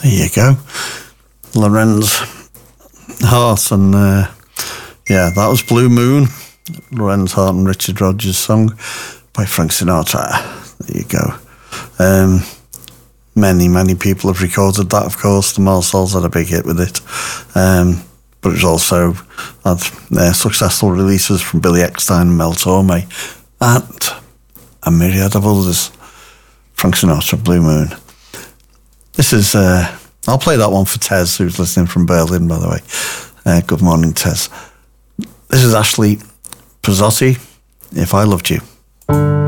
There you go. Lorenz Hart, and that was Blue Moon. Lorenz Hart and Richard Rodgers' song by Frank Sinatra. There you go. Many people have recorded that, of course. The Marcells had a big hit with it. But it's also had successful releases from Billy Eckstine and Mel Torme, and a myriad of others. Frank Sinatra, Blue Moon. This is, I'll play that one for Tez, who's listening from Berlin, by the way. Good morning, Tez. This is Ashley Pizzotti, If I Loved You.